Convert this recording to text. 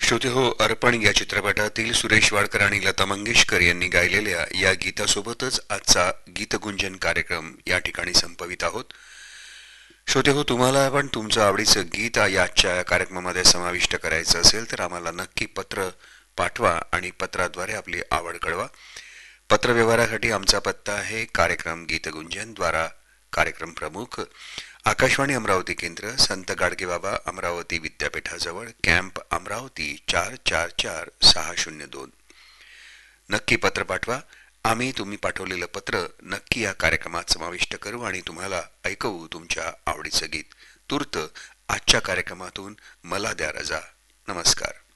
श्रोते हो, अर्पण या चित्रपटातील सुरेश वाडकर आणि लता मंगेशकर यांनी गायलेल्या या गीतासोबतच आजचा गीतगुंजन कार्यक्रम या ठिकाणी संपवित आहोत. श्रोते हो, तुम्हाला पण तुमचं आवडीचं गीत याच्या कार्यक्रमामध्ये समाविष्ट करायचं असेल तर आम्हाला नक्की पत्र पाठवा आणि पत्राद्वारे आपली आवड कळवा. पत्रव्यवहारासाठी आमचा पत्ता आहे कार्यक्रम गीतगुंजन द्वारा कार्यक्रम प्रमुख आकाशवाणी अमरावती केंद्र, संत गाडगेबाबा अमरावती विद्यापीठाजवळ, कॅम्प अमरावती 444602. नक्की पत्र पाठवा. आम्ही तुम्ही पाठवलेलं पत्र नक्की या कार्यक्रमात समाविष्ट करू आणि तुम्हाला ऐकवू तुमच्या आवडीचं गीत. तूर्त आजच्या कार्यक्रमातून मला द्या रजा. नमस्कार.